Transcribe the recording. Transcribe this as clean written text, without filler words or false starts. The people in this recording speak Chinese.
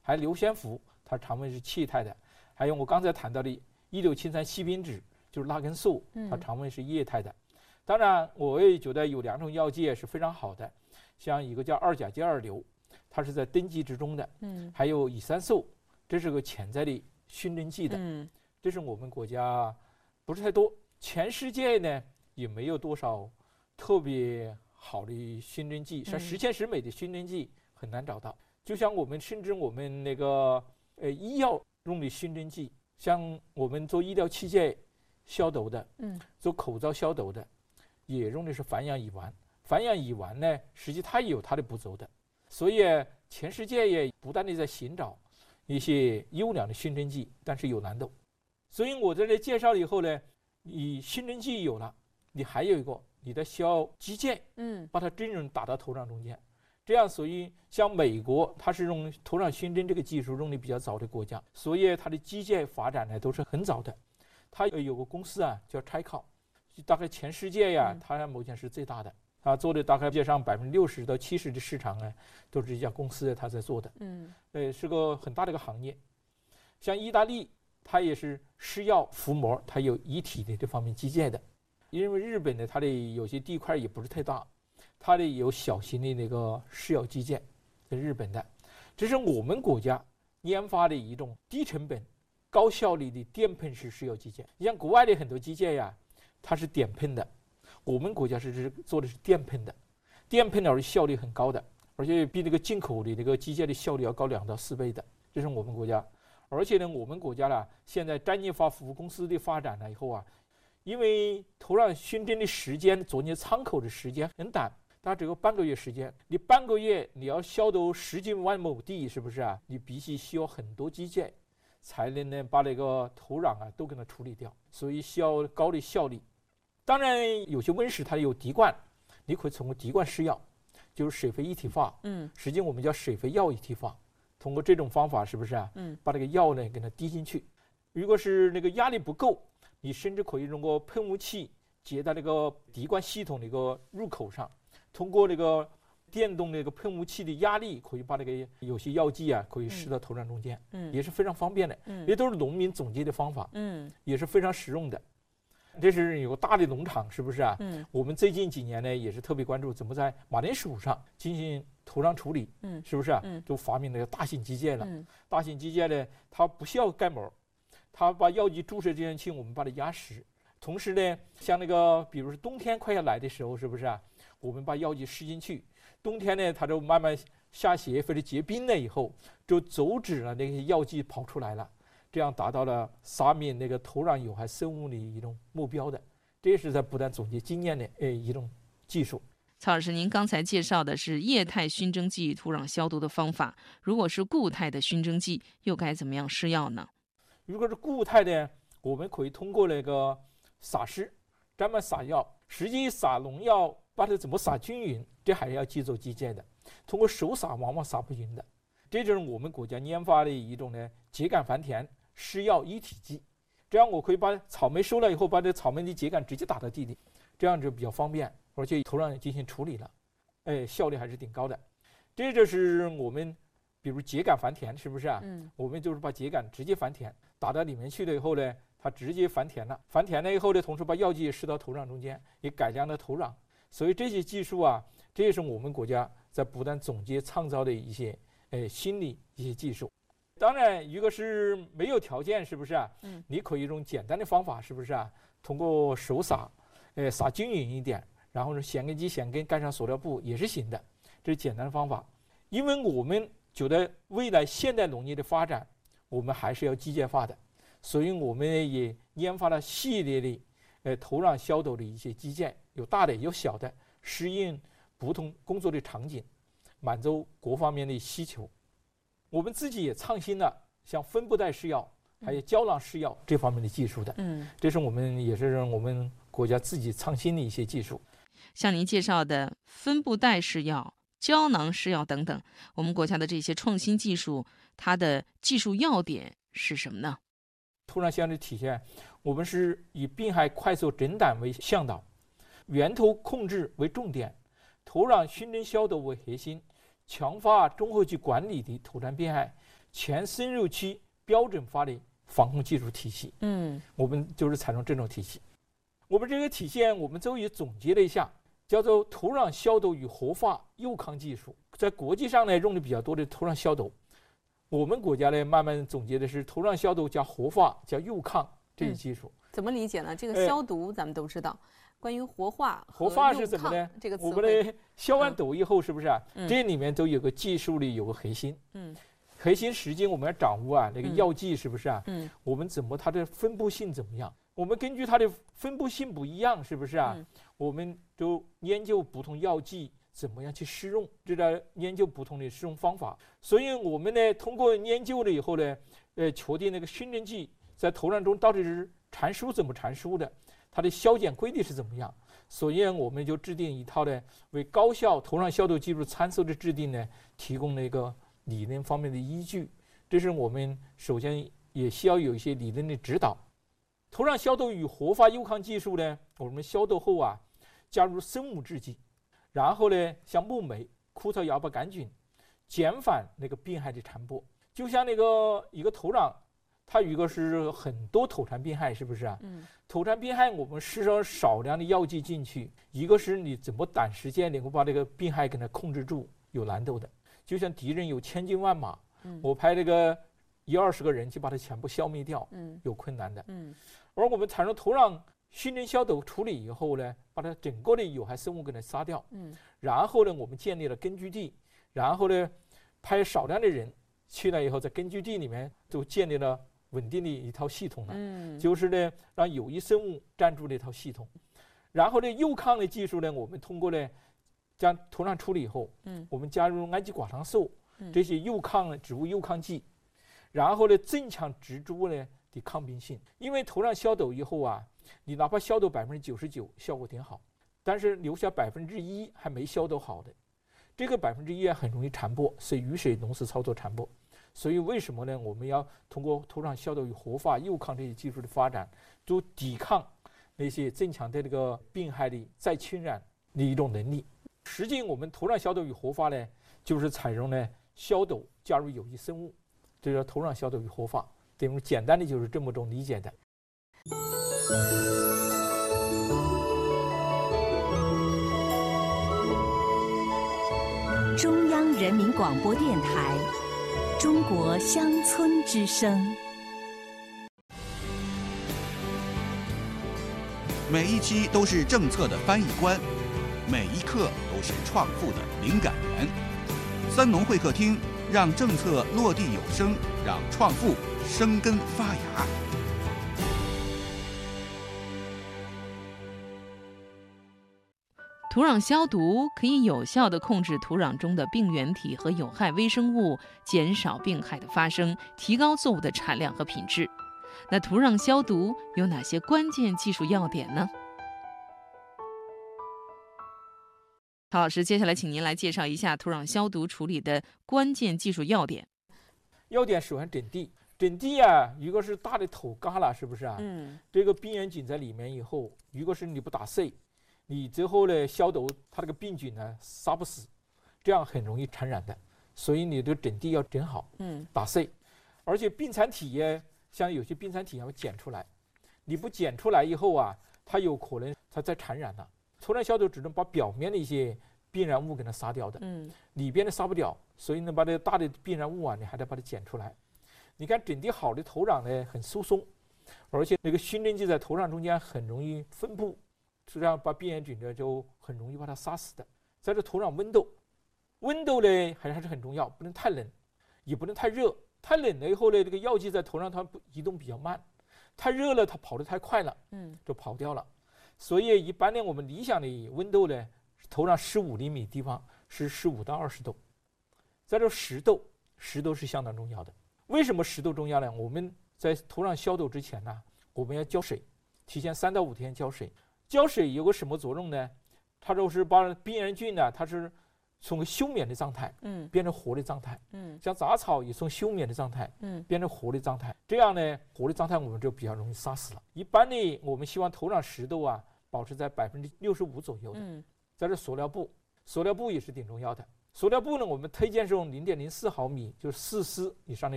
还有硫悬浮，它常温是气态的，还有我刚才谈到的1673烯吡酯，就是拉根素，它常温是液态的。当然，我也觉得有2种药剂是非常好的，像一个叫2甲基2硫，它是在登记之中的，还有乙酸素，这是个潜在的熏蒸剂的，这是我们国家不是太多，全世界呢也没有多少特别好的熏蒸剂，像10全10美的熏蒸剂很难找到。就像甚至我们那个医药用的熏蒸剂，像我们做医疗器械消毒的，做口罩消毒的，也用的是环氧乙烷。环氧乙烷呢，实际它也有它的不足的，所以全世界也不断的在寻找一些优良的熏蒸剂，但是有难度。所以我在这介绍了以后呢，你熏蒸剂有了，你还有一个你的消基件，把它真正打到土壤中间。这样，所以像美国，它是用土壤熏蒸这个技术用的比较早的国家，所以它的基建发展呢都是很早的。它有个公司啊叫Trical，大概全世界呀，它目前是最大的。它做的大概世界上60%到70%的市场呢，都是这家公司它在做的。是个很大的一个行业。像意大利，它也是施药浮膜，它有一体的这方面基建的。因为日本呢，它的有些地块也不是太大，它的有小型的那个施药基建，在日本的。这是我们国家研发的一种低成本、高效率的电喷式施药基建。你像国外的很多基建呀，它是点喷的。我们国家是做的是电喷的，电喷的效率很高的，而且比那个进口的那个基建的效率要高2到4倍的，这是我们国家。而且呢，我们国家呢，现在专业化服务公司的发展了以后啊，因为土壤熏蒸的时间，做你仓口的时间很短，它只有半个月时间，你半个月你要消毒10几万亩地，是不是啊？你必须需要很多基建，才能呢把那个土壤啊都给它处理掉，所以需要高的效率。当然，有些温室它有滴灌，你可以通过滴灌施药，就是水肥一体化。实际我们叫水肥药一体化。通过这种方法，是不是啊？把这个药呢给它滴进去。如果是那个压力不够，你甚至可以用个喷雾器接到那个滴灌系统那个入口上，通过那个电动那个喷雾器的压力，可以把那个有些药剂啊可以施到土壤中间，也是非常方便的。这都是农民总结的方法，也是非常实用的。这是有个大的农场，是不是啊？我们最近几年呢，也是特别关注怎么在马铃薯上进行土壤处理，是不是啊？都发明那个大型基建了。大型基建呢，它不需要盖膜，它把药剂注射进去，我们把它压实。同时呢，像那个，比如说冬天快要来的时候，是不是啊？我们把药剂施进去，冬天呢，它就慢慢下雪或者结冰了以后，就阻止了那些药剂跑出来了。这样达到了杀灭那个土壤有害生物的一种目标的，这也是在不断总结经验的一种技术。 曹老师，您刚才介绍的是液态熏蒸剂土壤消毒的方法，如果是固态的熏蒸剂，又该怎么样施药呢？ 如果是固态的，我们可以通过那个撒施，专门撒药。实际撒农药，把它怎么撒均匀，这还要去做基建的。通过手撒往往撒不匀的。这就是我们国家研发的一种呢秸秆繁田施药一体剂，这样我可以把草莓收了以后，把这草莓的秸秆直接打到地里，这样就比较方便，而且土壤进行处理了，效率还是挺高的。这就是我们比如秸秆繁田，是不是啊？我们就是把秸秆直接繁田打到里面去了以后呢，它直接繁田了，繁田了以后呢，同时把药剂施到土壤中间，也改良了土壤。所以这些技术啊，这也是我们国家在不断总结创造的一些新的一些技术。当然，如果是没有条件，是不是啊？你可以用简单的方法，是不是啊？通过手撒，撒均匀一点，然后选根基选根盖上塑料布也是行的，这是简单的方法。因为我们觉得未来现代农业的发展，我们还是要机械化的，所以我们也研发了系列的土壤消毒的一些基建，有大的有小的，适应不同工作的场景，满足各方面的需求。我们自己也创新了像分布袋施药还有胶囊施药这方面的技术的，这是我们也是我们国家自己创新的一些技术。 像您介绍的分布袋施药、胶囊施药等等，我们国家的这些创新技术，它的技术要点是什么呢？ 土壤效应的体现，我们是以病害快速诊断为向导，源头控制为重点，土壤熏蒸消毒为核心，强化综合去管理的土壤病害， 全生肉期标准化的防控技术体系。我们就是采用这种体系。我们这个体系我们周瑜总结了一下，叫做土壤消毒与活化幼康技术。在国际上呢用的比较多的土壤消毒，我们国家呢慢慢总结的是土壤消毒加活化加幼康这一技术。 怎么理解呢？这个消毒咱们都知道，关于活化是怎么呢？ 这个词我们呢消完毒以后，是不是啊？这里面都有个技术里有个核心。核心实际我们要掌握啊，那个药剂是不是啊？我们怎么它的分布性怎么样？我们根据它的分布性不一样，是不是啊？我们就研究不同药剂怎么样去施用，就在研究不同的施用方法。所以我们呢通过研究了以后呢，确定那个熏蒸剂在土壤中到底是传输怎么传输的，它的消减规律是怎么样。所以我们就制定一套呢为高效土壤消毒技术参数的制定呢提供了一个理论方面的依据。这是我们首先也需要有一些理论的指导。土壤消毒与活化幼康技术呢，我们消毒后啊加入生物制剂，然后呢像木霉、枯草芽孢杆菌，减缓那个病害的传播。就像那个一个土壤，它如果是很多土产病害，是不是啊？土产病害我们施上少量的药剂进去，一个是你怎么短时间能够把这个病害给它控制住，有难度的。就像敌人有千军万马，我派这个10-20个人去把它全部消灭掉，有困难的。而我们采用土壤熏蒸消毒处理以后呢，把它整个的有害生物给它杀掉。然后呢，我们建立了根据地，然后呢，派少量的人去了以后，在根据地里面就建立了稳定的一套系统了。就是呢，让有益生物占住这套系统。然后呢，幼康的技术呢，我们通过呢，将土壤处理以后，我们加入氨基寡糖素这些幼康的植物幼康剂，然后呢，增强植株呢的抗病性。因为土壤消毒以后啊，你哪怕消毒99%效果挺好，但是留下1%还没消毒好的，这个1%很容易传播，随雨水、农事操作传播。所以为什么呢？我们要通过土壤消毒与活化幼康这些技术的发展，就抵抗那些增强的这个病害的再侵染的一种能力。实际我们土壤消毒与活化呢，就是采用呢消毒加入有益生物，这叫土壤消毒与活化。等于简单的就是这么种理解的。 中央人民广播电台《中国乡村之声》。 每一期都是政策的翻译官，每一刻都是创富的灵感源。三农会客厅，让政策落地有声，让创富生根发芽。 土壤消毒可以有效地控制土壤中的病原体和有害微生物，减少病害的发生，提高作物的产量和品质。那土壤消毒有哪些关键技术要点呢？陶老师，接下来请您来介绍一下土壤消毒处理的关键技术要点。 要点首先整地，整地啊，如果是大的土疙瘩，是不是啊？这个病原菌在里面以后，如果是你不打碎，你之后呢消毒，它这个病菌呢杀不死，这样很容易传染的。所以你的整地要整好，打碎。而且病产体像有些病产体要检出来，你不检出来以后啊，它有可能它再传染了。土壤消毒只能把表面的一些病原物给它杀掉的，里边的杀不掉，所以呢把这个大的病原物啊，你还得把它检出来。你看整地好的土壤呢很疏松，而且那个熏蒸剂在土壤中间很容易分布，这样把病原菌呢就很容易把它杀死的。在这土壤温度呢还是很重要，不能太冷，也不能太热。太冷了以后呢，这个药剂在土壤它移动比较慢，太热了它跑得太快了，就跑掉了。所以一般呢，我们理想的温度呢，土壤15厘米地方是15到20度。在这湿度是相当重要的。为什么湿度重要呢？我们在土壤消毒之前呢，我们要浇水，提前3到5天浇水。浇水有个什么作用呢？它就是把病原菌呢，它是从休眠的状态，变成活的状态，像杂草也从休眠的状态，变成活的状态，这样呢，活的状态我们就比较容易杀死了。一般呢，我们希望土壤湿度啊保持在65%左右的。在这塑料布也是挺重要的。塑料布呢，我们推荐是用0.04毫米，就是4丝以上的